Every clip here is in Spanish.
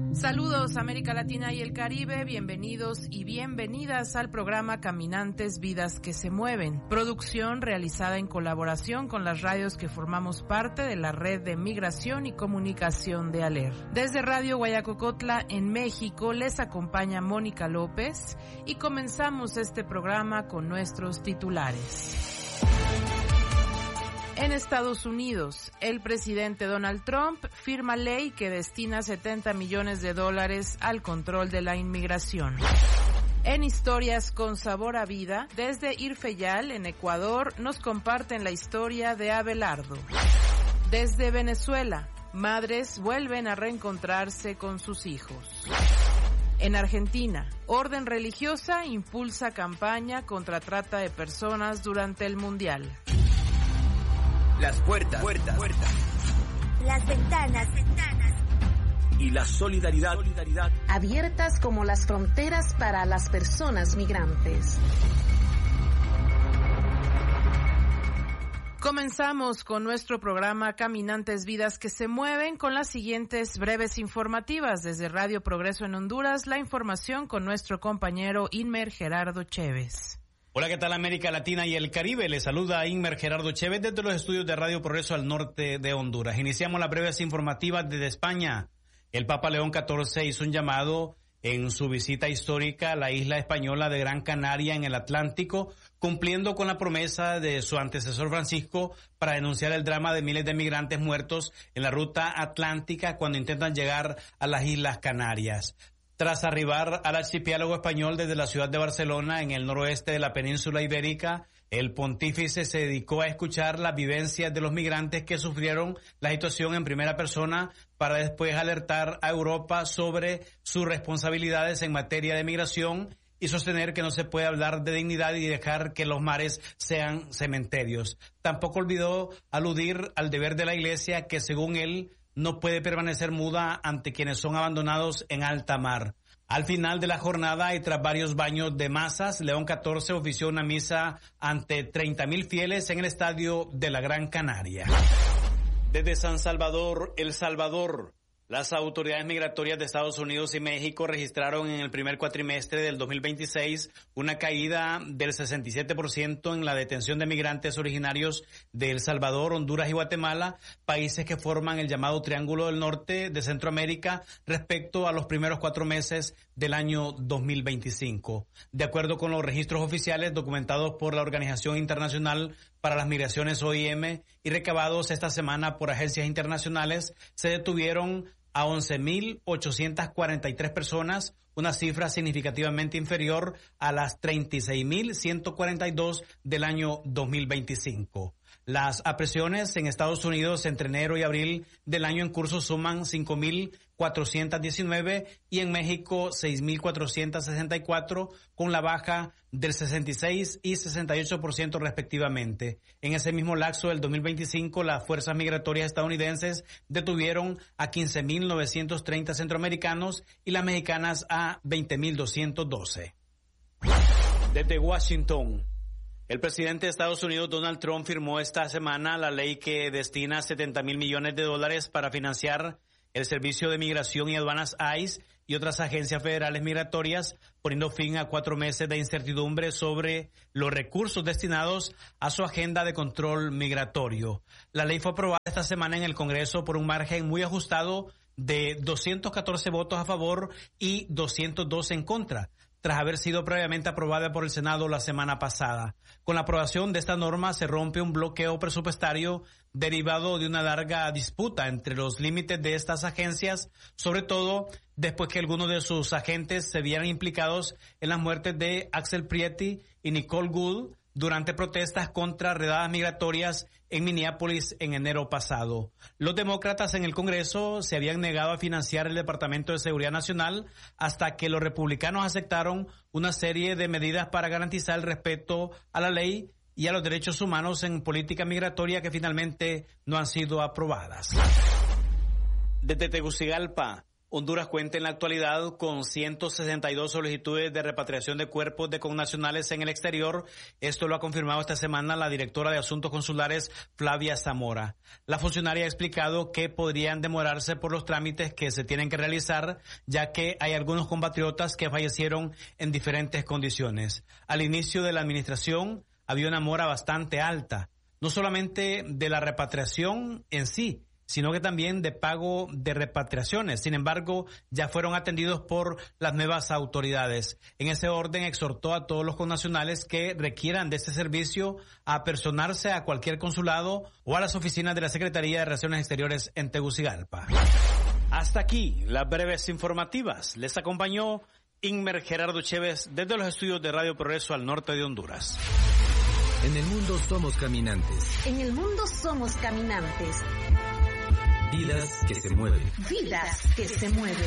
Saludos América Latina y el Caribe, bienvenidos y bienvenidas al programa Caminantes Vidas que se Mueven, producción realizada en colaboración con las radios que formamos parte de la red de migración y comunicación de ALER. Desde Radio Guayacocotla en México les acompaña Mónica López y comenzamos este programa con nuestros titulares. En Estados Unidos, el presidente Donald Trump firma ley que destina $70 millones al control de la inmigración. En Historias con Sabor a Vida, desde Irfeyal, en Ecuador, nos comparten la historia de Abelardo. Desde Venezuela, madres vuelven a reencontrarse con sus hijos. En Argentina, orden religiosa impulsa campaña contra trata de personas durante el Mundial. Las puertas. Las ventanas. Y la solidaridad. Abiertas como las fronteras para las personas migrantes. Comenzamos con nuestro programa Caminantes Vidas que se Mueven con las siguientes breves informativas. Desde Radio Progreso en Honduras, la información con nuestro compañero Inmer Gerardo Chévez. Hola, ¿qué tal América Latina y el Caribe? Les saluda Inmer Gerardo Chévez desde los estudios de Radio Progreso al norte de Honduras. Iniciamos las breves informativas desde España. El Papa León XIV hizo un llamado en su visita histórica a la isla española de Gran Canaria en el Atlántico, cumpliendo con la promesa de su antecesor Francisco para denunciar el drama de miles de migrantes muertos en la ruta atlántica cuando intentan llegar a las Islas Canarias. Tras arribar al archipiélago español desde la ciudad de Barcelona, en el noroeste de la península ibérica, el pontífice se dedicó a escuchar las vivencias de los migrantes que sufrieron la situación en primera persona para después alertar a Europa sobre sus responsabilidades en materia de migración y sostener que no se puede hablar de dignidad y dejar que los mares sean cementerios. Tampoco olvidó aludir al deber de la Iglesia que, según él, no puede permanecer muda ante quienes son abandonados en alta mar. Al final de la jornada y tras varios baños de masas, León XIV ofició una misa ante 30,000 fieles en el estadio de la Gran Canaria. Desde San Salvador, El Salvador, las autoridades migratorias de Estados Unidos y México registraron en el primer cuatrimestre del 2026 una caída del 67% en la detención de migrantes originarios de El Salvador, Honduras y Guatemala, países que forman el llamado Triángulo del Norte de Centroamérica, respecto a los primeros 4 meses del año 2025. De acuerdo con los registros oficiales documentados por la Organización Internacional para las Migraciones OIM y recabados esta semana por agencias internacionales, se detuvieron a 11,843 personas, una cifra significativamente inferior a las 36,142 del año 2025. Las apresiones en Estados Unidos entre enero y abril del año en curso suman 5,419 y en México 6,464, con la baja del 66 y 68% respectivamente. En ese mismo lapso del 2025, las fuerzas migratorias estadounidenses detuvieron a 15,930 centroamericanos y las mexicanas a 20,212. Desde Washington, el presidente de Estados Unidos, Donald Trump, firmó esta semana la ley que destina $70,000 millones para financiar el Servicio de Migración y Aduanas ICE y otras agencias federales migratorias, poniendo fin a 4 meses de incertidumbre sobre los recursos destinados a su agenda de control migratorio. La ley fue aprobada esta semana en el Congreso por un margen muy ajustado de 214 votos a favor y 202 en contra, tras haber sido previamente aprobada por el Senado la semana pasada. Con la aprobación de esta norma se rompe un bloqueo presupuestario derivado de una larga disputa entre los límites de estas agencias, sobre todo después que algunos de sus agentes se vieran implicados en las muertes de Axel Prietti y Nicole Gould durante protestas contra redadas migratorias en Minneapolis en enero pasado. Los demócratas en el Congreso se habían negado a financiar el Departamento de Seguridad Nacional hasta que los republicanos aceptaron una serie de medidas para garantizar el respeto a la ley y a los derechos humanos en política migratoria que finalmente no han sido aprobadas. Desde Tegucigalpa, Honduras cuenta en la actualidad con 162 solicitudes de repatriación de cuerpos de connacionales en el exterior. Esto lo ha confirmado esta semana la directora de Asuntos Consulares, Flavia Zamora. La funcionaria ha explicado que podrían demorarse por los trámites que se tienen que realizar, ya que hay algunos compatriotas que fallecieron en diferentes condiciones. Al inicio de la administración había una mora bastante alta, no solamente de la repatriación en sí, sino que también de pago de repatriaciones. Sin embargo, ya fueron atendidos por las nuevas autoridades. En ese orden, exhortó a todos los connacionales que requieran de este servicio a apersonarse a cualquier consulado o a las oficinas de la Secretaría de Relaciones Exteriores en Tegucigalpa. Hasta aquí las breves informativas. Les acompañó Inmer Gerardo Chévez desde los estudios de Radio Progreso al norte de Honduras. En el mundo somos caminantes. En el mundo somos caminantes. Vidas que se mueven. Vidas que se mueven.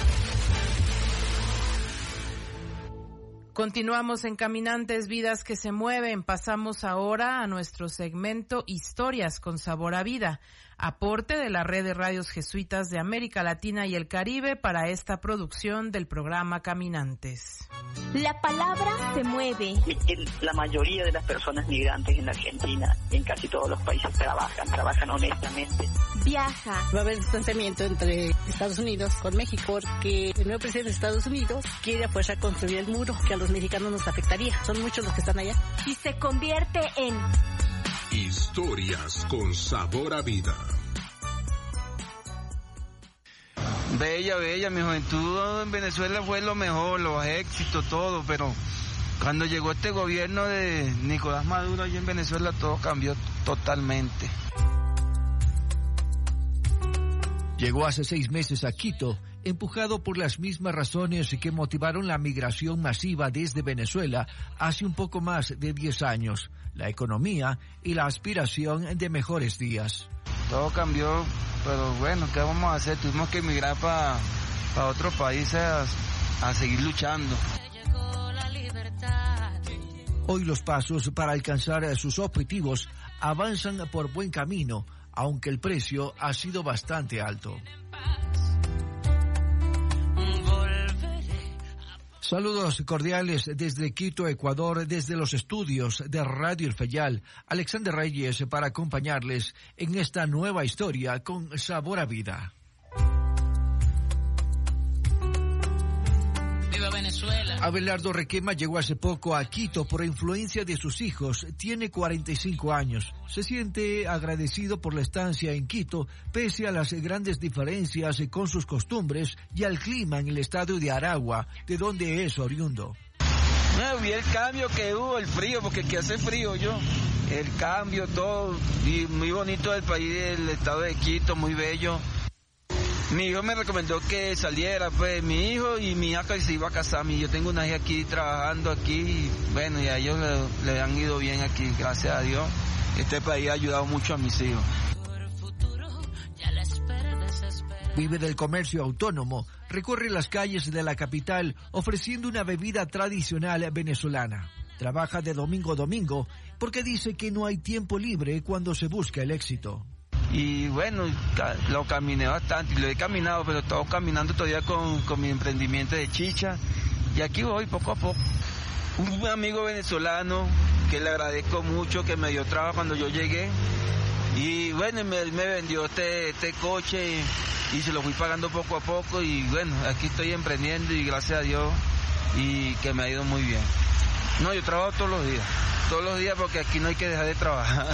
Continuamos en Caminantes, Vidas que se mueven. Pasamos ahora a nuestro segmento Historias con Sabor a Vida, aporte de la Red de Radios Jesuitas de América Latina y el Caribe para esta producción del programa Caminantes. La palabra se mueve. La mayoría de las personas migrantes en la Argentina, en casi todos los países, trabajan honestamente. Viaja. Va a haber distanciamiento entre Estados Unidos con México porque el nuevo presidente de Estados Unidos quiere a fuerza construir el muro que a los mexicanos nos afectaría. Son muchos los que están allá. Y se convierte en Historias con Sabor a Vida. Bella, mi juventud en Venezuela fue lo mejor, los éxitos, todo, pero cuando llegó este gobierno de Nicolás Maduro allí en Venezuela todo cambió totalmente. Llegó hace 6 meses a Quito, empujado por las mismas razones que motivaron la migración masiva desde Venezuela hace un poco más de 10 años, la economía y la aspiración de mejores días. Todo cambió, pero bueno, ¿qué vamos a hacer? Tuvimos que emigrar para otros países a seguir luchando. Hoy los pasos para alcanzar sus objetivos avanzan por buen camino, aunque el precio ha sido bastante alto. Saludos cordiales desde Quito, Ecuador, desde los estudios de Radio El Fayal. Alexander Reyes para acompañarles en esta nueva historia con Sabor a Vida. ¡Viva Venezuela! Abelardo Requema llegó hace poco a Quito por influencia de sus hijos. Tiene 45 años. Se siente agradecido por la estancia en Quito, pese a las grandes diferencias con sus costumbres y al clima en el estado de Aragua, de donde es oriundo. Vi el cambio que hubo, el frío, porque aquí hace frío yo. El cambio, todo, y muy bonito el país, el estado de Quito, muy bello. Mi hijo me recomendó que saliera, pues, mi hijo y mi hija que se iba a casar. Yo tengo una hija aquí trabajando aquí, y bueno, y a ellos le han ido bien aquí, gracias a Dios. Este país ha ayudado mucho a mis hijos. Vive del comercio autónomo, recorre las calles de la capital ofreciendo una bebida tradicional venezolana. Trabaja de domingo a domingo porque dice que no hay tiempo libre cuando se busca el éxito. Y bueno, lo caminé bastante, lo he caminado, pero estaba caminando todavía con mi emprendimiento de chicha. Y aquí voy poco a poco. Un amigo venezolano que le agradezco mucho, que me dio trabajo cuando yo llegué. Y bueno, él me vendió este coche y se lo fui pagando poco a poco. Y bueno, aquí estoy emprendiendo y gracias a Dios y que me ha ido muy bien. No, yo trabajo todos los días porque aquí no hay que dejar de trabajar.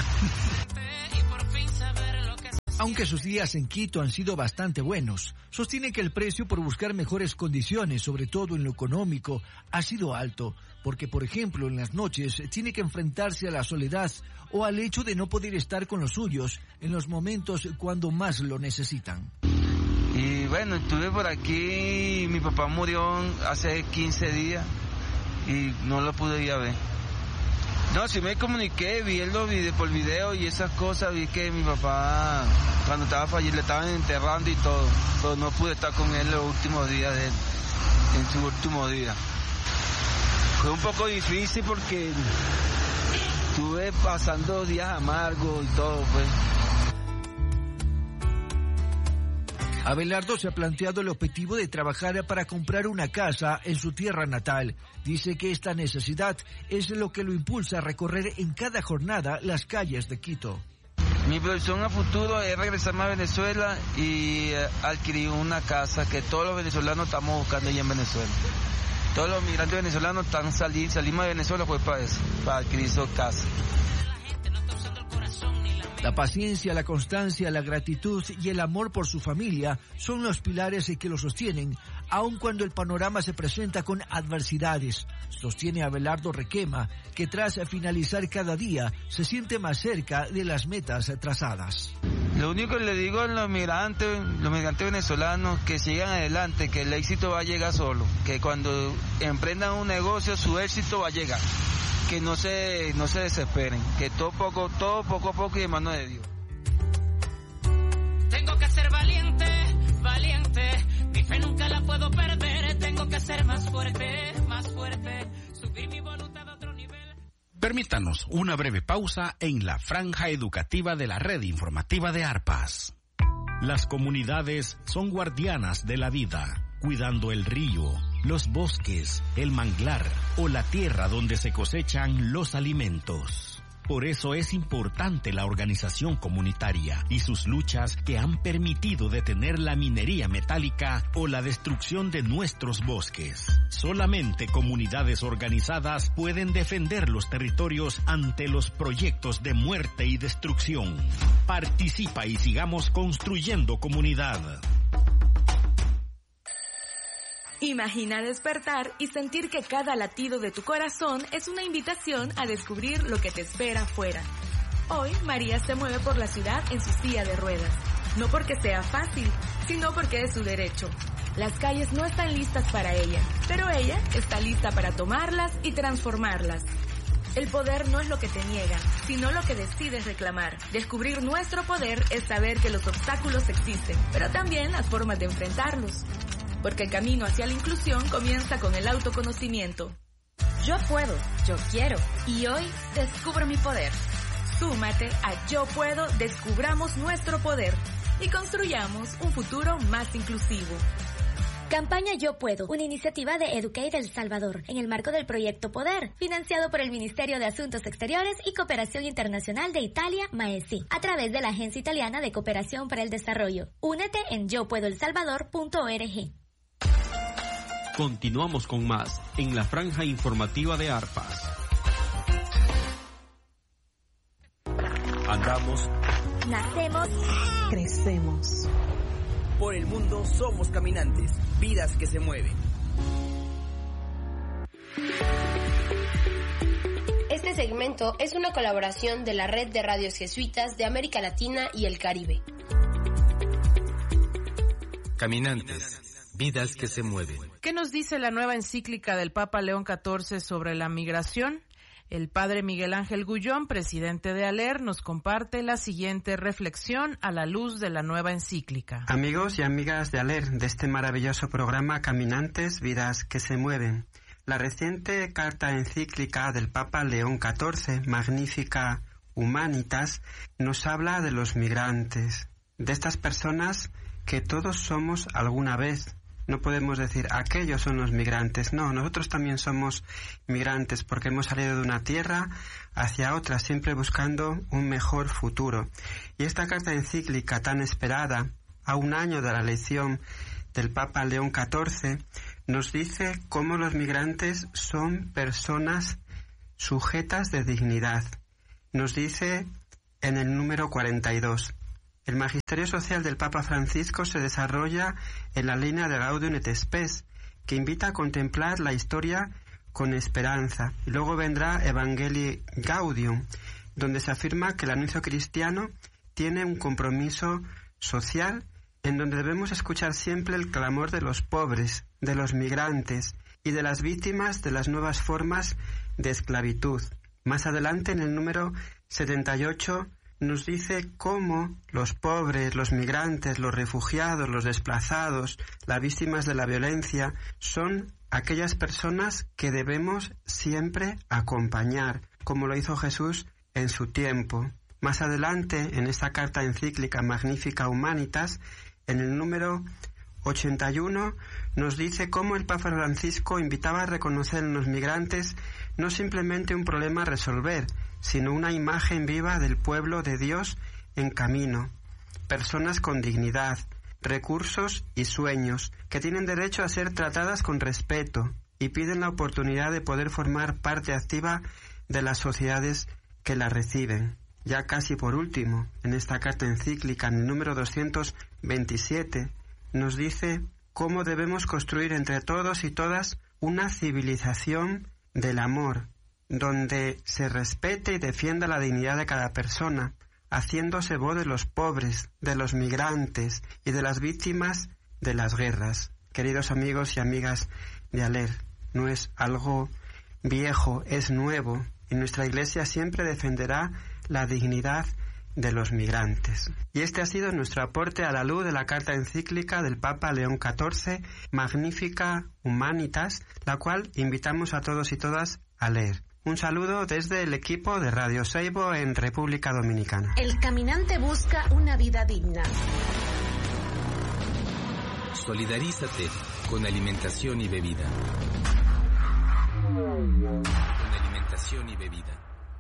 Aunque sus días en Quito han sido bastante buenos, sostiene que el precio por buscar mejores condiciones, sobre todo en lo económico, ha sido alto, porque por ejemplo en las noches tiene que enfrentarse a la soledad o al hecho de no poder estar con los suyos en los momentos cuando más lo necesitan. Y bueno, estuve por aquí, mi papá murió hace 15 días y no lo pude ir a ver. No, sí me comuniqué, vi el por video y esas cosas, vi que mi papá cuando estaba fallecido le estaban enterrando y todo, pero no pude estar con él los últimos días de él, en su último día. Fue un poco difícil porque estuve pasando días amargos y todo, pues. Abelardo se ha planteado el objetivo de trabajar para comprar una casa en su tierra natal. Dice que esta necesidad es lo que lo impulsa a recorrer en cada jornada las calles de Quito. Mi proyección a futuro es regresarme a Venezuela y adquirir una casa que todos los venezolanos estamos buscando allá en Venezuela. Todos los migrantes venezolanos están salimos de Venezuela pues para eso, para adquirir su casa. La paciencia, la constancia, la gratitud y el amor por su familia son los pilares que lo sostienen, aun cuando el panorama se presenta con adversidades. Sostiene Abelardo Requema, que tras finalizar cada día se siente más cerca de las metas trazadas. Lo único que le digo a los migrantes venezolanos, que sigan adelante, que el éxito va a llegar solo, que cuando emprendan un negocio su éxito va a llegar. Que no se desesperen, que todo poco a poco y en manos de Dios. Tengo que ser valiente, mi fe nunca la puedo perder, tengo que ser más fuerte, subir mi voluntad a otro nivel. Permítanos una breve pausa en la franja educativa de la red informativa de ARPAS. Las comunidades son guardianas de la vida, cuidando el río, los bosques, el manglar o la tierra donde se cosechan los alimentos. Por eso es importante la organización comunitaria y sus luchas que han permitido detener la minería metálica o la destrucción de nuestros bosques. Solamente comunidades organizadas pueden defender los territorios ante los proyectos de muerte y destrucción. Participa y sigamos construyendo comunidad. Imagina despertar y sentir que cada latido de tu corazón es una invitación a descubrir lo que te espera afuera. Hoy, María se mueve por la ciudad en su silla de ruedas. No porque sea fácil, sino porque es su derecho. Las calles no están listas para ella, pero ella está lista para tomarlas y transformarlas. El poder no es lo que te niegan, sino lo que decides reclamar. Descubrir nuestro poder es saber que los obstáculos existen, pero también las formas de enfrentarlos. Porque el camino hacia la inclusión comienza con el autoconocimiento. Yo puedo, yo quiero, y hoy descubro mi poder. Súmate a Yo Puedo, descubramos nuestro poder y construyamos un futuro más inclusivo. Campaña Yo Puedo, una iniciativa de Educate El Salvador, en el marco del proyecto Poder, financiado por el Ministerio de Asuntos Exteriores y Cooperación Internacional de Italia, MAESI, a través de la Agencia Italiana de Cooperación para el Desarrollo. Únete en yopuedoelsalvador.org. Continuamos con más en la franja informativa de ARPAS. Andamos, nacemos, crecemos. Por el mundo somos caminantes, vidas que se mueven. Este segmento es una colaboración de la Red de Radios Jesuitas de América Latina y el Caribe. Caminantes, vidas que se mueven. ¿Qué nos dice la nueva encíclica del Papa León XIV sobre la migración? El padre Miguel Ángel Gullón, presidente de ALER, nos comparte la siguiente reflexión a la luz de la nueva encíclica. Amigos y amigas de ALER, de este maravilloso programa Caminantes, vidas que se mueven. La reciente carta encíclica del Papa León XIV, Magnificat Humanitas, nos habla de los migrantes, de estas personas que todos somos alguna vez. No podemos decir, aquellos son los migrantes. No, nosotros también somos migrantes porque hemos salido de una tierra hacia otra, siempre buscando un mejor futuro. Y esta carta encíclica tan esperada, a un año de la elección del Papa León XIV, nos dice cómo los migrantes son personas sujetas de dignidad. Nos dice en el número 42. El magisterio social del Papa Francisco se desarrolla en la línea de Gaudium et Spes, que invita a contemplar la historia con esperanza. Y luego vendrá Evangelii Gaudium, donde se afirma que el anuncio cristiano tiene un compromiso social en donde debemos escuchar siempre el clamor de los pobres, de los migrantes y de las víctimas de las nuevas formas de esclavitud. Más adelante, en el número 78, nos dice cómo los pobres, los migrantes, los refugiados, los desplazados, las víctimas de la violencia, son aquellas personas que debemos siempre acompañar, como lo hizo Jesús en su tiempo. Más adelante, en esta carta encíclica Magnificat Humanitas, En el número 81 nos dice cómo el Papa Francisco invitaba a reconocer en los migrantes no simplemente un problema a resolver, sino una imagen viva del pueblo de Dios en camino, personas con dignidad, recursos y sueños, que tienen derecho a ser tratadas con respeto y piden la oportunidad de poder formar parte activa de las sociedades que la reciben. Ya casi por último, en esta carta encíclica, en el número 227, nos dice cómo debemos construir entre todos y todas una civilización del amor, donde se respete y defienda la dignidad de cada persona, haciéndose voz de los pobres, de los migrantes y de las víctimas de las guerras. Queridos amigos y amigas de Aler, no es algo viejo, es nuevo, y nuestra Iglesia siempre defenderá la dignidad de los migrantes. Y este ha sido nuestro aporte a la luz de la carta encíclica del Papa León XIV, Magnificat Humanitas, la cual invitamos a todos y todas a leer. Un saludo desde el equipo de Radio Seibo en República Dominicana. El caminante busca una vida digna. Solidarízate con alimentación y bebida. Con alimentación y bebida.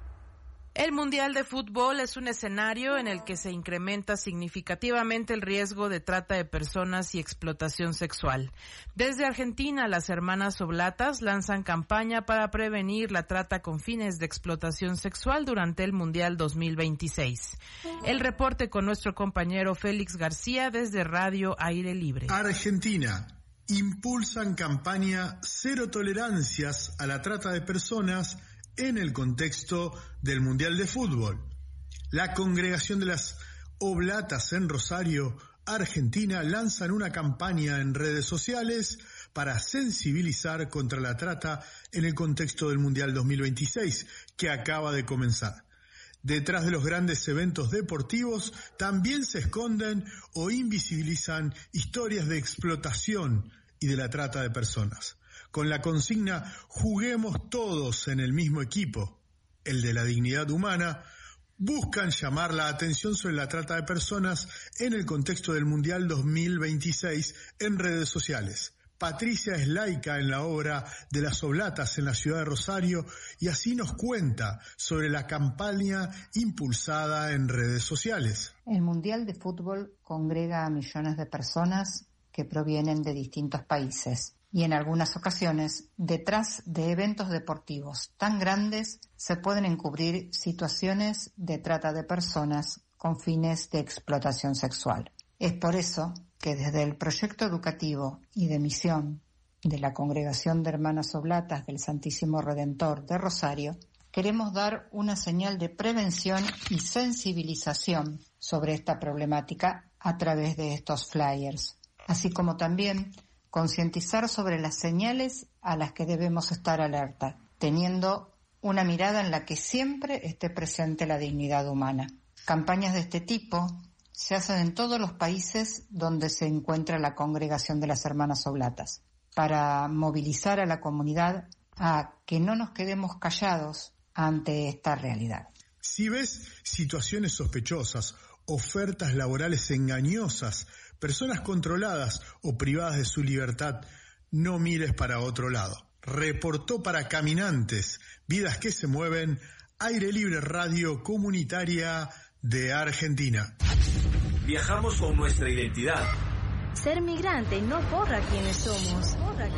El Mundial de Fútbol es un escenario en el que se incrementa significativamente el riesgo de trata de personas y explotación sexual. Desde Argentina, las hermanas Oblatas lanzan campaña para prevenir la trata con fines de explotación sexual durante el Mundial 2026. El reporte con nuestro compañero Félix García desde Radio Aire Libre. Argentina. Impulsan campaña Cero Tolerancias a la Trata de Personas en el contexto del Mundial de Fútbol. La Congregación de las Oblatas en Rosario, Argentina, lanzan una campaña en redes sociales para sensibilizar contra la trata en el contexto del Mundial 2026, que acaba de comenzar. Detrás de los grandes eventos deportivos también se esconden o invisibilizan historias de explotación y de la trata de personas. Con la consigna "Juguemos todos en el mismo equipo", el de la dignidad humana, buscan llamar la atención sobre la trata de personas en el contexto del Mundial 2026 en redes sociales. Patricia es laica en la obra de las Oblatas en la ciudad de Rosario y así nos cuenta sobre la campaña impulsada en redes sociales. El Mundial de Fútbol congrega a millones de personas que provienen de distintos países. Y en algunas ocasiones, detrás de eventos deportivos tan grandes, se pueden encubrir situaciones de trata de personas con fines de explotación sexual. Es por eso que desde el proyecto educativo y de misión de la Congregación de Hermanas Oblatas del Santísimo Redentor de Rosario, queremos dar una señal de prevención y sensibilización sobre esta problemática a través de estos flyers, así como también concientizar sobre las señales a las que debemos estar alerta, teniendo una mirada en la que siempre esté presente la dignidad humana. Campañas de este tipo se hacen en todos los países donde se encuentra la Congregación de las Hermanas Oblatas, para movilizar a la comunidad a que no nos quedemos callados ante esta realidad. Si ves situaciones sospechosas, ofertas laborales engañosas, personas controladas o privadas de su libertad, no mires para otro lado. Reportó para Caminantes, Vidas que se mueven, Aire Libre Radio Comunitaria de Argentina. Viajamos con nuestra identidad. Ser migrante no borra quienes somos.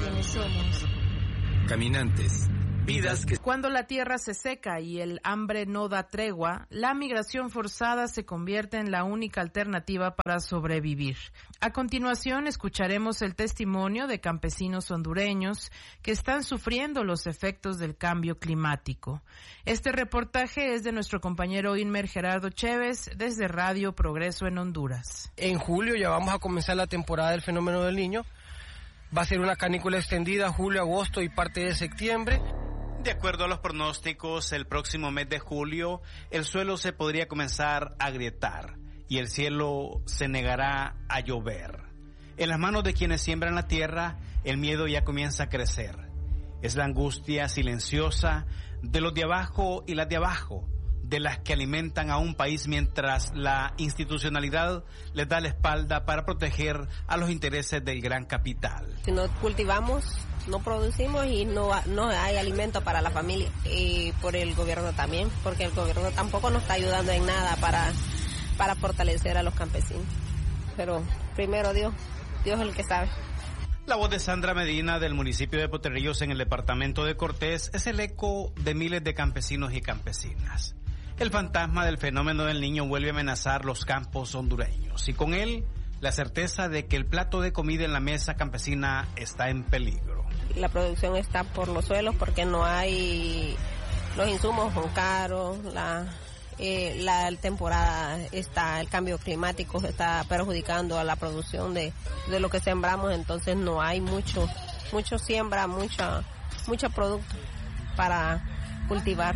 Caminantes. Vidas que... Cuando la tierra se seca y el hambre no da tregua, la migración forzada se convierte en la única alternativa para sobrevivir. A continuación, escucharemos el testimonio de campesinos hondureños que están sufriendo los efectos del cambio climático. Este reportaje es de nuestro compañero Inmer Gerardo Chévez desde Radio Progreso en Honduras. En julio ya vamos a comenzar la temporada del fenómeno del Niño. Va a ser una canícula extendida julio, agosto y parte de septiembre. De acuerdo a los pronósticos, el próximo mes de julio el suelo se podría comenzar a agrietar y el cielo se negará a llover. En las manos de quienes siembran la tierra, el miedo ya comienza a crecer. Es la angustia silenciosa de los de abajo y las de abajo, de las que alimentan a un país mientras la institucionalidad les da la espalda para proteger a los intereses del gran capital. Si no cultivamos, no producimos y no hay alimento para la familia. Y por el gobierno también, porque el gobierno tampoco nos está ayudando en nada para fortalecer a los campesinos. Pero primero Dios es el que sabe. La voz de Sandra Medina del municipio de Potrerillos en el departamento de Cortés es el eco de miles de campesinos y campesinas. El fantasma del fenómeno del Niño vuelve a amenazar los campos hondureños y con él la certeza de que el plato de comida en la mesa campesina está en peligro. La producción está por los suelos porque no hay, los insumos son caros, la temporada el cambio climático está perjudicando a la producción de lo que sembramos, entonces no hay mucho siembra, mucho producto para cultivar.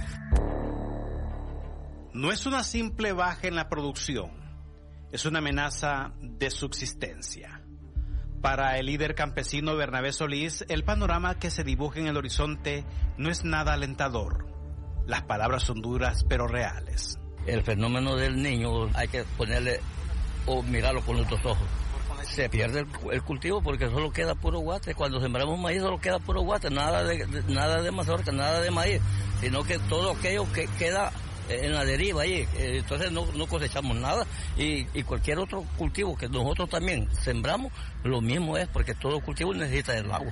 No es una simple baja en la producción, es una amenaza de subsistencia. Para el líder campesino Bernabé Solís, el panorama que se dibuja en el horizonte no es nada alentador. Las palabras son duras pero reales. El fenómeno del Niño hay que ponerle o mirarlo con nuestros ojos. Se pierde el cultivo porque solo queda puro guate. Cuando sembramos maíz solo queda puro guate, nada de mazorca, nada de maíz, sino que todo aquello que queda en la deriva ahí, entonces no cosechamos nada y cualquier otro cultivo que nosotros también sembramos, lo mismo es porque todo cultivo necesita el agua.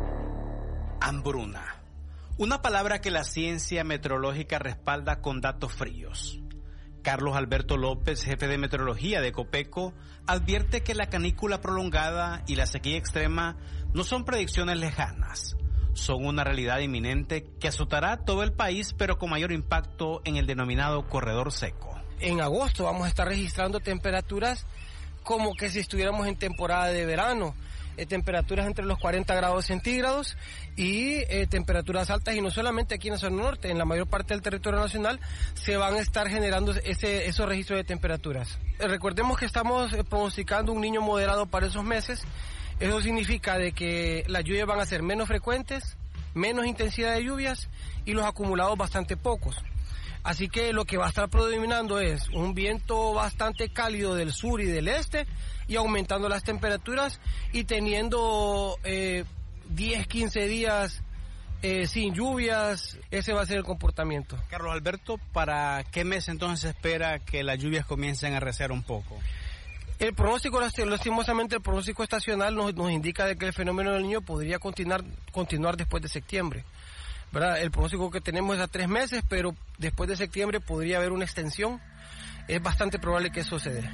Hambruna. Una palabra que la ciencia meteorológica respalda con datos fríos. Carlos Alberto López, jefe de meteorología de Copeco, advierte que la canícula prolongada y la sequía extrema no son predicciones lejanas. Son una realidad inminente que azotará todo el país, pero con mayor impacto en el denominado corredor seco. En agosto vamos a estar registrando temperaturas como que si estuviéramos en temporada de verano. Temperaturas entre los 40 grados centígrados y temperaturas altas, y no solamente aquí en la zona norte, en la mayor parte del territorio nacional se van a estar generando esos registros de temperaturas. Recordemos que estamos pronosticando un niño moderado para esos meses. Eso significa de que las lluvias van a ser menos frecuentes, menos intensidad de lluvias y los acumulados bastante pocos. Así que lo que va a estar predominando es un viento bastante cálido del sur y del este y aumentando las temperaturas y teniendo 10, 15 días sin lluvias. Ese va a ser el comportamiento. Carlos Alberto, ¿para qué mes entonces se espera que las lluvias comiencen a arreciar un poco? El pronóstico, lastimosamente, el pronóstico estacional nos indica de que el fenómeno del Niño podría continuar después de septiembre. ¿Verdad? El pronóstico que tenemos es a 3 meses, pero después de septiembre podría haber una extensión. Es bastante probable que eso se dé.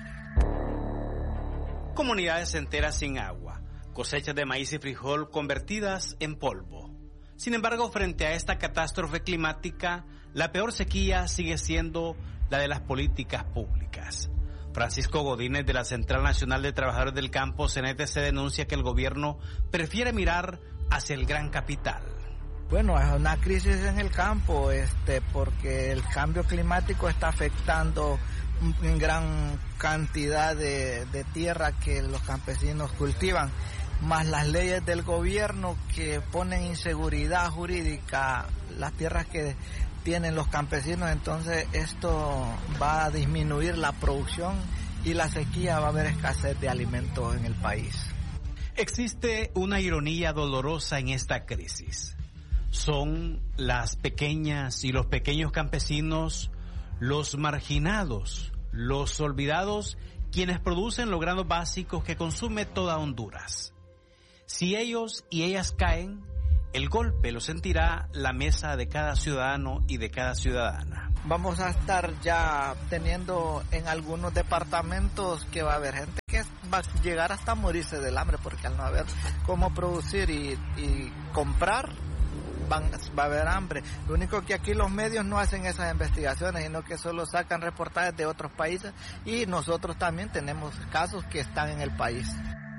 Comunidades enteras sin agua, cosechas de maíz y frijol convertidas en polvo. Sin embargo, frente a esta catástrofe climática, la peor sequía sigue siendo la de las políticas públicas. Francisco Godínez, de la Central Nacional de Trabajadores del Campo, CNTC, denuncia que el gobierno prefiere mirar hacia el gran capital. Bueno, es una crisis en el campo, porque el cambio climático está afectando en gran cantidad de tierra que los campesinos cultivan, más las leyes del gobierno que ponen inseguridad jurídica las tierras que tienen los campesinos. Entonces esto va a disminuir la producción y la sequía, va a haber escasez de alimentos en el país. Existe una ironía dolorosa en esta crisis. Son las pequeñas y los pequeños campesinos, los marginados, los olvidados, quienes producen los granos básicos que consume toda Honduras. Si ellos y ellas caen, el golpe lo sentirá la mesa de cada ciudadano y de cada ciudadana. Vamos a estar ya teniendo en algunos departamentos que va a haber gente que va a llegar hasta morirse del hambre, porque al no haber cómo producir y comprar, va a haber hambre. Lo único que aquí los medios no hacen esas investigaciones, sino que solo sacan reportajes de otros países, y nosotros también tenemos casos que están en el país.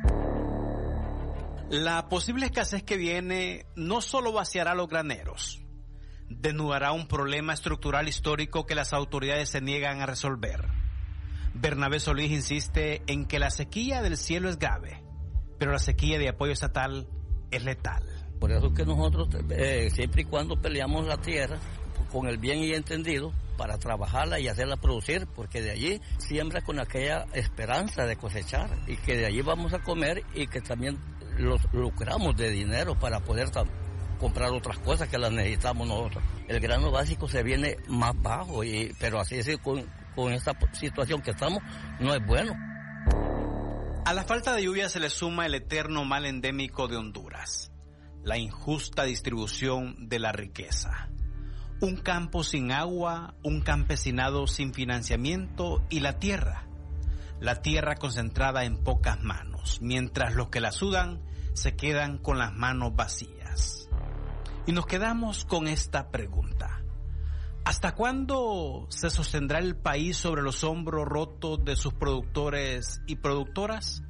La posible escasez que viene no solo vaciará los graneros, desnudará un problema estructural histórico que las autoridades se niegan a resolver. Bernabé Solís insiste en que la sequía del cielo es grave, pero la sequía de apoyo estatal es letal. Por eso que nosotros, siempre y cuando peleamos la tierra, con el bien y entendido, para trabajarla y hacerla producir, porque de allí siembra con aquella esperanza de cosechar y que de allí vamos a comer y que también los lucramos de dinero para poder comprar otras cosas que las necesitamos nosotros. El grano básico se viene más bajo, pero así es con esta situación que estamos, no es bueno. A la falta de lluvia se le suma el eterno mal endémico de Honduras, la injusta distribución de la riqueza. Un campo sin agua, un campesinado sin financiamiento y la tierra concentrada en pocas manos, mientras los que la sudan se quedan con las manos vacías. Y nos quedamos con esta pregunta: ¿hasta cuándo se sostendrá el país sobre los hombros rotos de sus productores y productoras?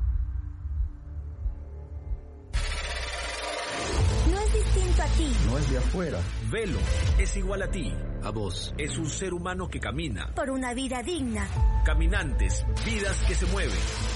No es distinto a ti. No es de afuera. Velo. Es igual a ti. A vos. Es un ser humano que camina. Por una vida digna. Caminantes. Vidas que se mueven.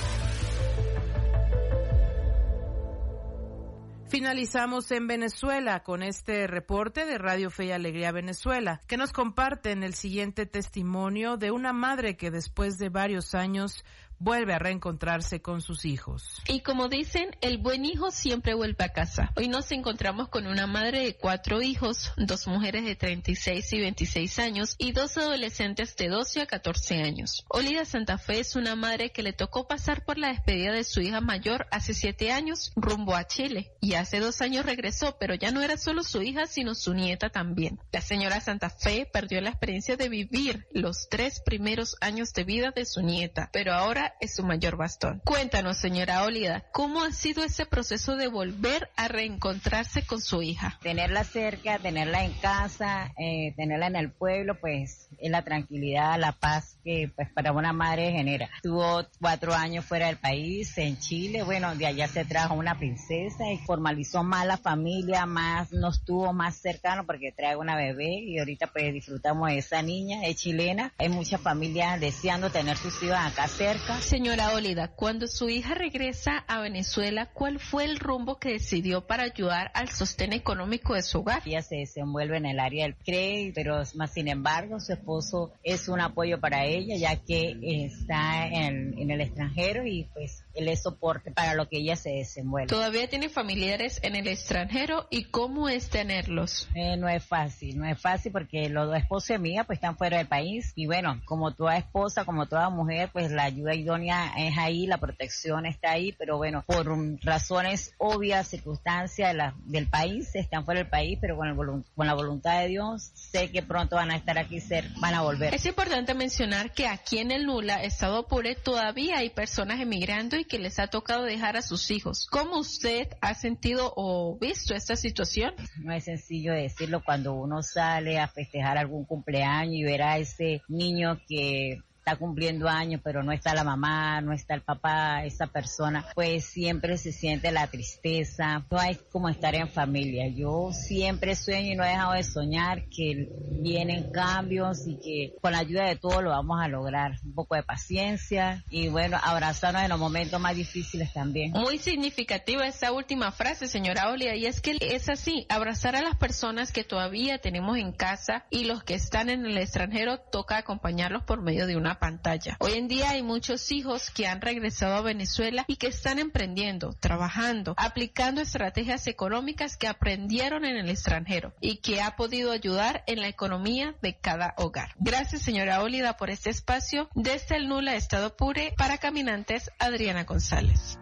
Finalizamos en Venezuela con este reporte de Radio Fe y Alegría Venezuela, que nos comparten el siguiente testimonio de una madre que después de varios años vuelve a reencontrarse con sus hijos. Y como dicen, el buen hijo siempre vuelve a casa. Hoy nos encontramos con una madre de 4 hijos, 2 mujeres de 36 y 26 años y 2 adolescentes de 12 a 14 años. Olida Santa Fe es una madre que le tocó pasar por la despedida de su hija mayor hace 7 años rumbo a Chile, y hace 2 años regresó, pero ya no era solo su hija, sino su nieta también. La señora Santa Fe perdió la experiencia de vivir los 3 primeros años de vida de su nieta, pero ahora es su mayor bastón. Cuéntanos, señora Olida, ¿cómo ha sido ese proceso de volver a reencontrarse con su hija? Tenerla cerca, tenerla en casa, tenerla en el pueblo, pues es la tranquilidad, la paz que pues para una madre genera. Estuvo 4 años fuera del país, en Chile, bueno, de allá se trajo una princesa y formalizó más la familia, más nos tuvo más cercano porque trae una bebé y ahorita pues disfrutamos de esa niña, es chilena. Hay muchas familias deseando tener sus hijos acá cerca. Señora Olida, cuando su hija regresa a Venezuela, ¿cuál fue el rumbo que decidió para ayudar al sostén económico de su hogar? Ella se desenvuelve en el área del crédito, pero más sin embargo su esposo es un apoyo para ella, ya que está en el extranjero y pues él es soporte para lo que ella se desenvuelve. ¿Todavía tiene familiares en el extranjero y cómo es tenerlos? No es fácil porque los 2 esposos mías pues están fuera del país y bueno, como toda esposa, como toda mujer, pues la ayuda idónea es ahí, la protección está ahí, pero bueno, por razones obvias, circunstancias del país, están fuera del país, pero con la voluntad de Dios, sé que pronto van a estar aquí, van a volver. Es importante mencionar que aquí en el Nula, Estado Apure, todavía hay personas emigrando y que les ha tocado dejar a sus hijos. ¿Cómo usted ha sentido o visto esta situación? No es sencillo decirlo cuando uno sale a festejar algún cumpleaños y ver a ese niño que está cumpliendo años, pero no está la mamá, no está el papá, esa persona, pues siempre se siente la tristeza. No hay como estar en familia. Yo siempre sueño y no he dejado de soñar que vienen cambios y que con la ayuda de todos lo vamos a lograr. Un poco de paciencia y bueno, abrazarnos en los momentos más difíciles también. Muy significativa esa última frase, señora Olida, y es que es así, abrazar a las personas que todavía tenemos en casa y los que están en el extranjero toca acompañarlos por medio de una pantalla. Hoy en día hay muchos hijos que han regresado a Venezuela y que están emprendiendo, trabajando, aplicando estrategias económicas que aprendieron en el extranjero y que ha podido ayudar en la economía de cada hogar. Gracias, señora Olida, por este espacio. Desde el Nula, Estado Apure, para Caminantes, Adriana González.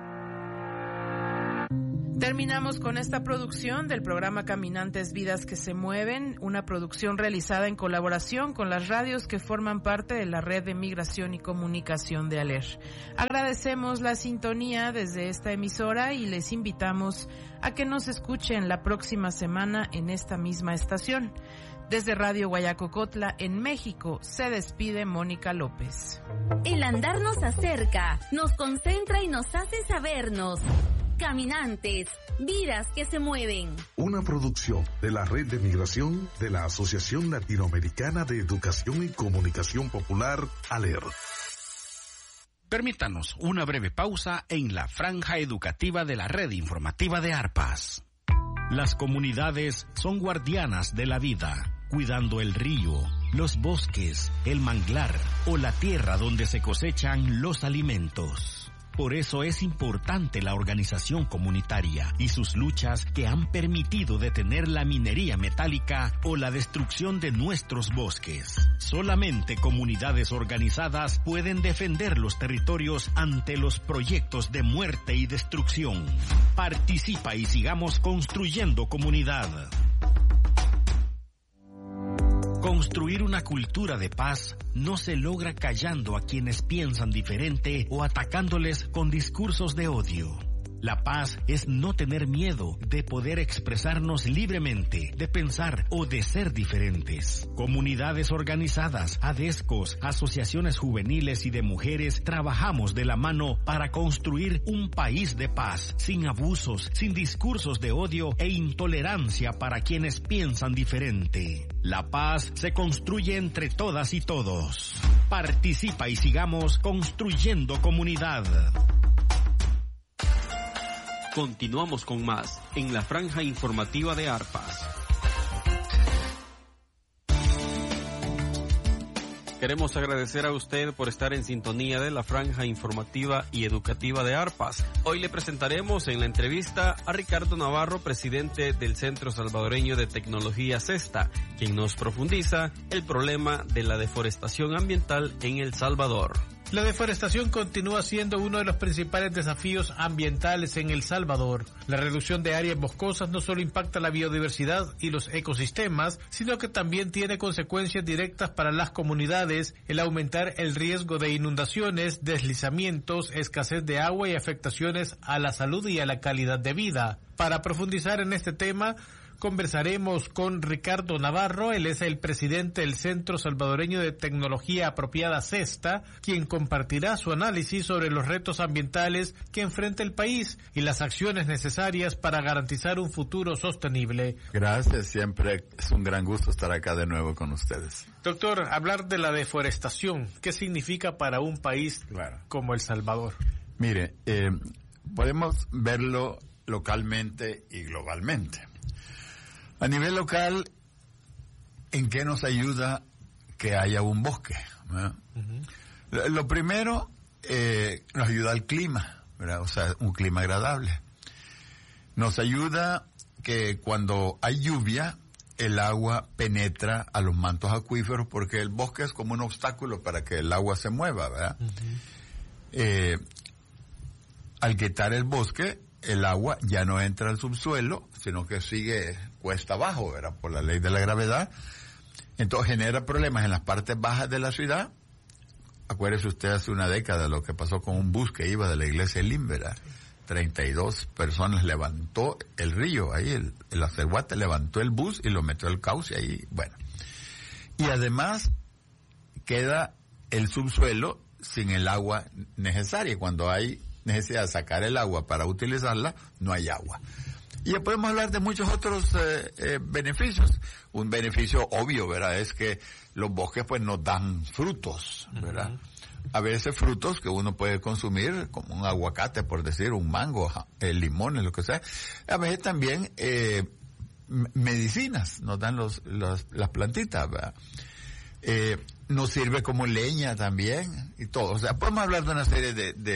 Terminamos con esta producción del programa Caminantes, Vidas que se Mueven, una producción realizada en colaboración con las radios que forman parte de la Red de Migración y Comunicación de ALER. Agradecemos la sintonía desde esta emisora y les invitamos a que nos escuchen la próxima semana en esta misma estación. Desde Radio Guayacocotla, en México, se despide Mónica López. El andar nos acerca, nos concentra y nos hace sabernos. Caminantes, vidas que se mueven. Una producción de la Red de Migración de la Asociación Latinoamericana de Educación y Comunicación Popular, ALER. Permítanos una breve pausa en la franja educativa de la Red Informativa de ARPAS. Las comunidades son guardianas de la vida, cuidando el río, los bosques, el manglar o la tierra donde se cosechan los alimentos. Por eso es importante la organización comunitaria y sus luchas que han permitido detener la minería metálica o la destrucción de nuestros bosques. Solamente comunidades organizadas pueden defender los territorios ante los proyectos de muerte y destrucción. Participa y sigamos construyendo comunidad. Construir una cultura de paz no se logra callando a quienes piensan diferente o atacándoles con discursos de odio. La paz es no tener miedo de poder expresarnos libremente, de pensar o de ser diferentes. Comunidades organizadas, ADESCOS, asociaciones juveniles y de mujeres trabajamos de la mano para construir un país de paz, sin abusos, sin discursos de odio e intolerancia para quienes piensan diferente. La paz se construye entre todas y todos. Participa y sigamos construyendo comunidad. Continuamos con más en la franja informativa de Arpas. Queremos agradecer a usted por estar en sintonía de la franja informativa y educativa de Arpas. Hoy le presentaremos en la entrevista a Ricardo Navarro, presidente del Centro Salvadoreño de Tecnología CESTA, quien nos profundiza el problema de la deforestación ambiental en El Salvador. La deforestación continúa siendo uno de los principales desafíos ambientales en El Salvador. La reducción de áreas boscosas no solo impacta la biodiversidad y los ecosistemas, sino que también tiene consecuencias directas para las comunidades, el aumentar el riesgo de inundaciones, deslizamientos, escasez de agua y afectaciones a la salud y a la calidad de vida. Para profundizar en este tema, conversaremos con Ricardo Navarro. Él es el presidente del Centro Salvadoreño de Tecnología Apropiada CESTA, quien compartirá su análisis sobre los retos ambientales que enfrenta el país y las acciones necesarias para garantizar un futuro sostenible. Gracias, siempre es un gran gusto estar acá de nuevo con ustedes. Doctor, hablar de la deforestación, ¿qué significa para un país como El Salvador? Mire, podemos verlo localmente y globalmente. A nivel local, ¿en qué nos ayuda que haya un bosque? Lo primero, nos ayuda al clima, ¿verdad? O sea, un clima agradable. Nos ayuda que cuando hay lluvia, el agua penetra a los mantos acuíferos, porque el bosque es como un obstáculo para que el agua se mueva, ¿verdad? Al quitar el bosque, el agua ya no entra al subsuelo, sino que sigue cuesta abajo, ¿verdad? Por la ley de la gravedad. Entonces genera problemas en las partes bajas de la ciudad. Acuérdese usted hace una década lo que pasó con un bus que iba de la iglesia de Lim, ¿verdad? 32 personas levantó el río, ahí el acerguate levantó el bus y lo metió al cauce ahí, bueno. Y además queda el subsuelo sin el agua necesaria. Cuando hay necesidad de sacar el agua para utilizarla, no hay agua. Y ya podemos hablar de muchos otros beneficios. Un beneficio obvio, ¿verdad?, es que los bosques pues nos dan frutos, ¿verdad? A veces frutos que uno puede consumir, como un aguacate, por decir, un mango, limones, lo que sea. A veces también medicinas nos dan las plantitas, ¿verdad? Nos sirve como leña también y todo. O sea, podemos hablar de una serie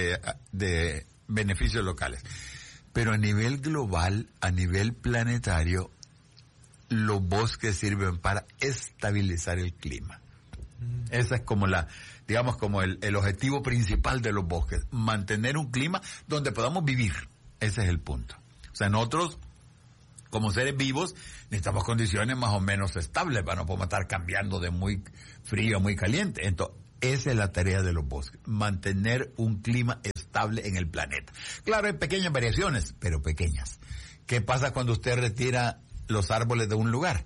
de beneficios locales. Pero a nivel global, a nivel planetario, los bosques sirven para estabilizar el clima. Esa es como como el objetivo principal de los bosques, mantener un clima donde podamos vivir. Ese es el punto. O sea, nosotros, como seres vivos, necesitamos condiciones más o menos estables, no podemos estar cambiando de muy frío a muy caliente. Entonces, esa es la tarea de los bosques, mantener un clima estable en el planeta. Claro, hay pequeñas variaciones, pero pequeñas. ¿Qué pasa cuando usted retira los árboles de un lugar?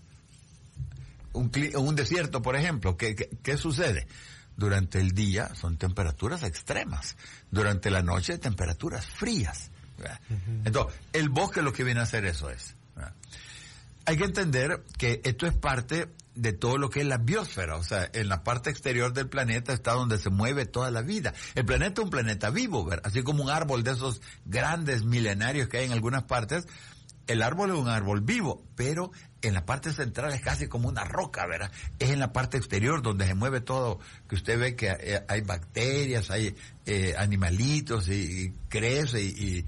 Un desierto, por ejemplo, ¿qué sucede? Durante el día son temperaturas extremas, durante la noche temperaturas frías. Entonces, el bosque lo que viene a hacer eso es. Hay que entender que esto es parte de todo lo que es la biosfera, o sea, en la parte exterior del planeta está donde se mueve toda la vida. El planeta es un planeta vivo, ¿verdad? Así como un árbol de esos grandes milenarios que hay en algunas partes, el árbol es un árbol vivo, pero en la parte central es casi como una roca, ¿verdad? Es en la parte exterior donde se mueve todo, que usted ve que hay bacterias, hay animalitos y crece y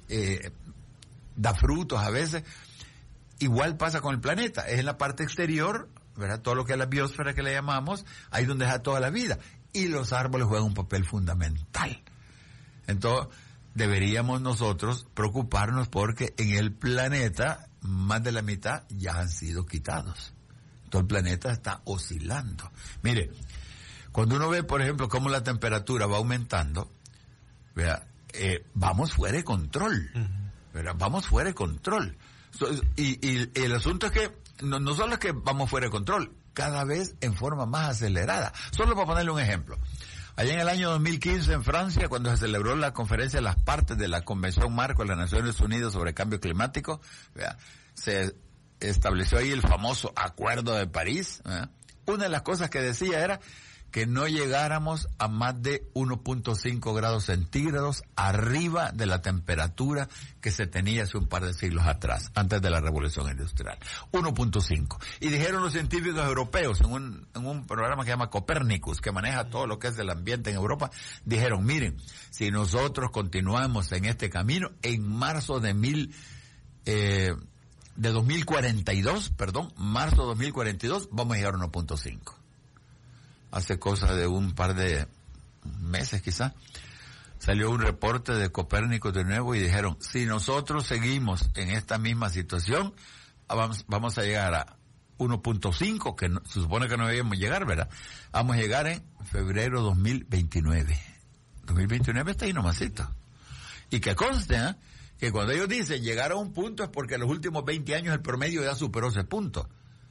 da frutos a veces. Igual pasa con el planeta, es en la parte exterior, ¿verdad? Todo lo que es la biosfera que le llamamos, ahí donde está toda la vida. Y los árboles juegan un papel fundamental. Entonces, deberíamos nosotros preocuparnos porque en el planeta más de la mitad ya han sido quitados. Todo el planeta está oscilando. Mire, cuando uno ve, por ejemplo, cómo la temperatura va aumentando, ¿verdad? Vamos fuera de control. ¿Verdad? Vamos fuera de control. Y el asunto es que no solo es que vamos fuera de control, cada vez en forma más acelerada. Solo para ponerle un ejemplo. Allá en el año 2015 en Francia, cuando se celebró la conferencia de las partes de la Convención Marco de las Naciones Unidas sobre Cambio Climático, ¿verdad? Se estableció ahí el famoso Acuerdo de París, ¿verdad? Una de las cosas que decía era que no llegáramos a más de 1.5 grados centígrados arriba de la temperatura que se tenía hace un par de siglos atrás, antes de la Revolución Industrial. 1.5. Y dijeron los científicos europeos en un programa que se llama Copernicus, que maneja todo lo que es el ambiente en Europa, dijeron, miren, si nosotros continuamos en este camino, en marzo de 2042, marzo de 2042, vamos a llegar a 1.5. Hace cosa de un par de meses quizá, salió un reporte de Copérnico de nuevo y dijeron, si nosotros seguimos en esta misma situación, vamos a llegar a 1.5, que se supone que no debemos llegar, ¿verdad? Vamos a llegar en febrero 2029. 2029 está ahí nomasito. Y que conste, que cuando ellos dicen llegar a un punto es porque en los últimos 20 años el promedio ya superó ese punto.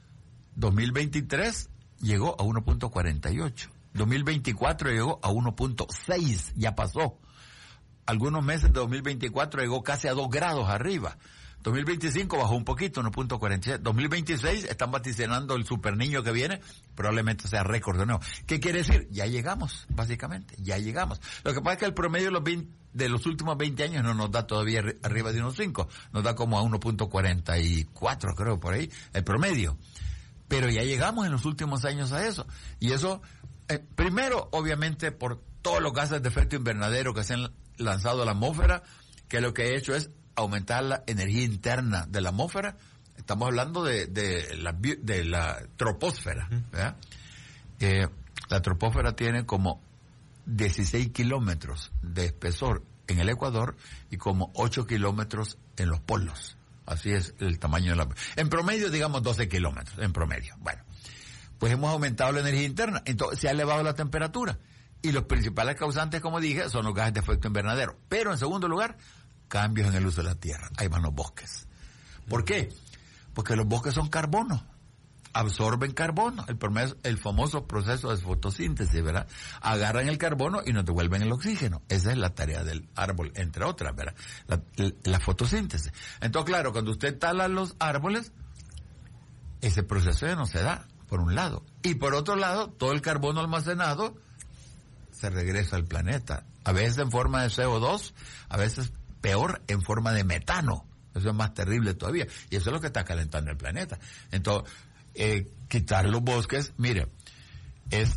2023 llegó a 1.48. 2024 llegó a 1.6, ya pasó. Algunos meses de 2024 llegó casi a 2 grados arriba. 2025 bajó un poquito, 1.47. 2026 están vaticinando el super niño que viene, probablemente sea récord de nuevo. ¿Qué quiere decir? Ya llegamos, básicamente, ya llegamos. Lo que pasa es que el promedio de los últimos 20 años no nos da todavía arriba de 1.5, nos da como a 1.44, creo, por ahí, el promedio. Pero ya llegamos en los últimos años a eso. Y eso, primero, obviamente, por todos los gases de efecto invernadero que se han lanzado a la atmósfera, que lo que ha hecho es aumentar la energía interna de la atmósfera. Estamos hablando de la troposfera, ¿verdad? La troposfera tiene como 16 kilómetros de espesor en el Ecuador y como 8 kilómetros en los polos. Así es el tamaño de la... En promedio, digamos, 12 kilómetros, en promedio. Bueno, pues hemos aumentado la energía interna, entonces se ha elevado la temperatura. Y los principales causantes, como dije, son los gases de efecto invernadero. Pero, en segundo lugar, cambios en el uso de la tierra. Ahí van los bosques. ¿Por qué? Porque los bosques son carbono. Absorben carbono. El famoso proceso de fotosíntesis, ¿verdad? Agarran el carbono y nos devuelven el oxígeno. Esa es la tarea del árbol, entre otras, ¿verdad? La fotosíntesis. Entonces, claro, cuando usted tala los árboles, ese proceso ya no se da, por un lado. Y por otro lado, todo el carbono almacenado se regresa al planeta. A veces en forma de CO2, a veces peor en forma de metano. Eso es más terrible todavía. Y eso es lo que está calentando el planeta. Entonces, quitar los bosques, mire, es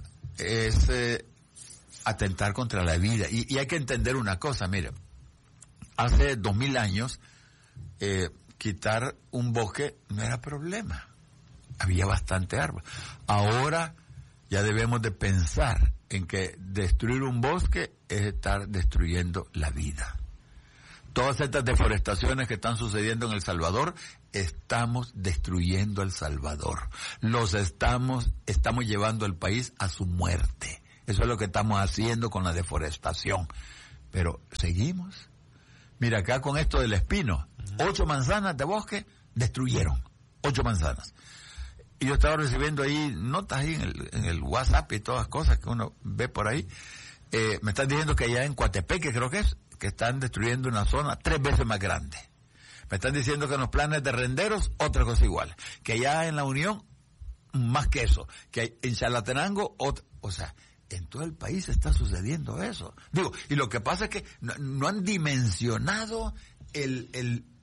atentar contra la vida. Y hay que entender una cosa, mire, hace 2000 años, quitar un bosque no era problema. Había bastante árbol. Ahora ya debemos de pensar en que destruir un bosque es estar destruyendo la vida. Todas estas deforestaciones que están sucediendo en El Salvador, estamos destruyendo El Salvador. Estamos llevando al país a su muerte. Eso es lo que estamos haciendo con la deforestación. Pero seguimos. Mira, acá con esto del espino, 8 manzanas de bosque destruyeron. 8 manzanas. Y yo estaba recibiendo ahí notas ahí en el WhatsApp y todas las cosas que uno ve por ahí. Me están diciendo que allá en Coatepeque, creo que están destruyendo una zona 3 veces más grande. Me están diciendo que en los planes de Renderos, otra cosa igual. Que allá en La Unión, más que eso. Que en Chalatenango, o sea, en todo el país está sucediendo eso. Digo, y lo que pasa es que no han dimensionado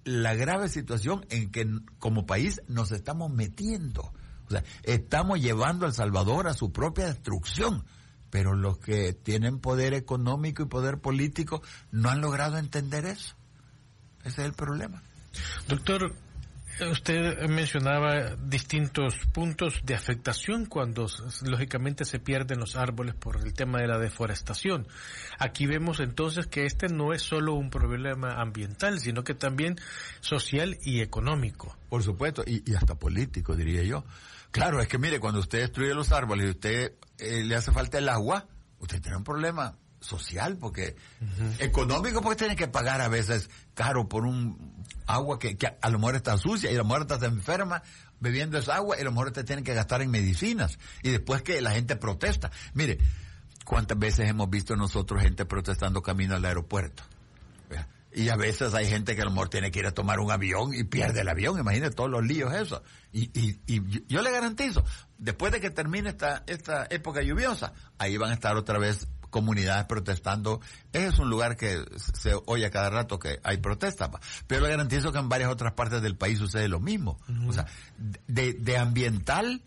la grave situación en que como país nos estamos metiendo. O sea, estamos llevando a El Salvador a su propia destrucción. Pero los que tienen poder económico y poder político no han logrado entender eso. Ese es el problema. Doctor, usted mencionaba distintos puntos de afectación cuando lógicamente se pierden los árboles por el tema de la deforestación. Aquí vemos entonces que este no es solo un problema ambiental, sino que también social y económico. Por supuesto, y hasta político, diría yo. Claro, es que mire, cuando usted destruye los árboles y usted le hace falta el agua, usted tiene un problema social, porque económico, porque tiene que pagar a veces caro por un agua que a lo mejor está sucia y a lo mejor está enferma bebiendo esa agua y a lo mejor usted tiene que gastar en medicinas y después que la gente protesta. Mire, ¿cuántas veces hemos visto nosotros gente protestando camino al aeropuerto? Y a veces hay gente que a lo mejor tiene que ir a tomar un avión y pierde el avión. Imagínate todos los líos eso. Y yo le garantizo, después de que termine esta época lluviosa, ahí van a estar otra vez comunidades protestando. Ese es un lugar que se oye a cada rato que hay protestas. Pero le garantizo que en varias otras partes del país sucede lo mismo. O sea, de ambiental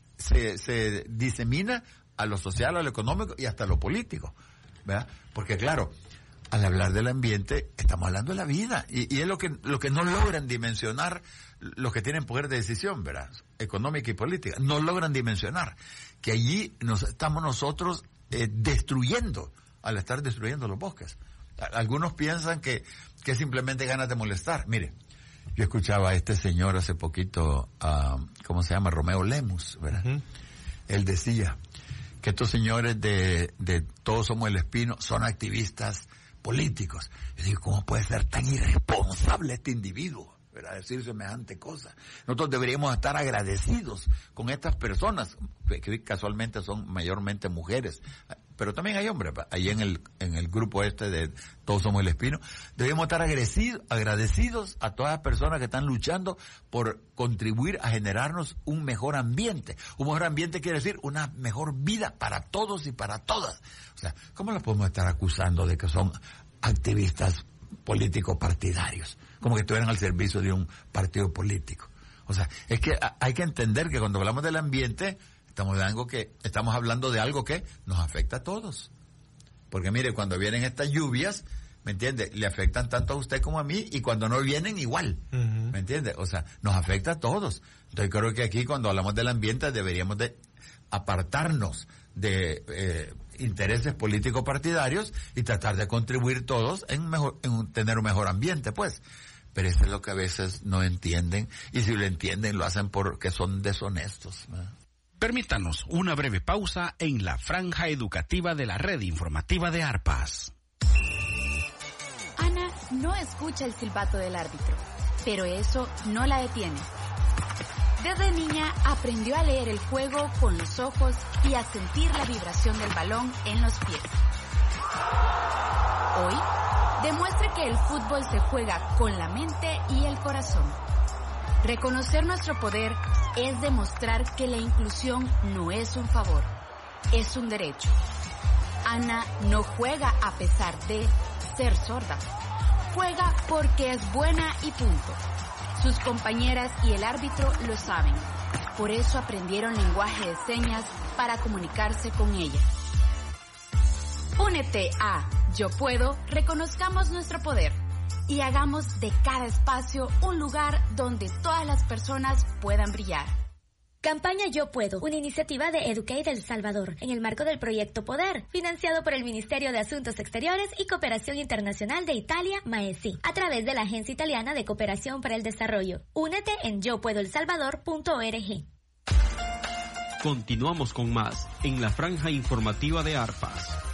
se disemina a lo social, a lo económico y hasta a lo político. ¿Verdad? Porque claro, al hablar del ambiente, estamos hablando de la vida. Y es lo que no logran dimensionar los que tienen poder de decisión, ¿verdad? Económica y política. No logran dimensionar que allí estamos nosotros destruyendo, al estar destruyendo los bosques. Algunos piensan que simplemente ganas de molestar. Mire, yo escuchaba a este señor hace poquito, ¿cómo se llama? Romeo Lemus, ¿verdad? Él decía que estos señores de Todos Somos el Espino son activistas políticos. Yo digo, ¿cómo puede ser tan irresponsable este individuo, ¿verdad? Decir semejante cosa. Nosotros deberíamos estar agradecidos con estas personas, que casualmente son mayormente mujeres, pero también hay hombres, ahí en el grupo de Todos Somos el Espino. Deberíamos estar agradecidos a todas las personas que están luchando por contribuir a generarnos un mejor ambiente. Un mejor ambiente quiere decir una mejor vida para todos y para todas. O sea, ¿cómo los podemos estar acusando de que son activistas políticos partidarios? Como que estuvieran al servicio de un partido político. O sea, es que hay que entender que cuando hablamos del ambiente, estamos hablando de algo que nos afecta a todos. Porque mire, cuando vienen estas lluvias, ¿me entiende? Le afectan tanto a usted como a mí, y cuando no vienen, igual. ¿Me entiende? O sea, nos afecta a todos. Entonces creo que aquí, cuando hablamos del ambiente, deberíamos de apartarnos de intereses políticos partidarios y tratar de contribuir todos en tener un mejor ambiente, pues. Pero eso es lo que a veces no entienden, y si lo entienden lo hacen porque son deshonestos, ¿verdad? Permítanos una breve pausa en la franja educativa de la red informativa de Arpas. Ana no escucha el silbato del árbitro, pero eso no la detiene. Desde niña aprendió a leer el juego con los ojos y a sentir la vibración del balón en los pies. Hoy demuestra que el fútbol se juega con la mente y el corazón. Reconocer nuestro poder es demostrar que la inclusión no es un favor, es un derecho. Ana no juega a pesar de ser sorda, juega porque es buena y punto. Sus compañeras y el árbitro lo saben, por eso aprendieron lenguaje de señas para comunicarse con ella. Únete a Yo Puedo, reconozcamos nuestro poder y hagamos de cada espacio un lugar donde todas las personas puedan brillar. Campaña Yo Puedo, una iniciativa de Educate del Salvador, en el marco del proyecto Poder, financiado por el Ministerio de Asuntos Exteriores y Cooperación Internacional de Italia, MAESI, a través de la Agencia Italiana de Cooperación para el Desarrollo. Únete en yopuedoelsalvador.org. Continuamos con más en la franja informativa de Arpas.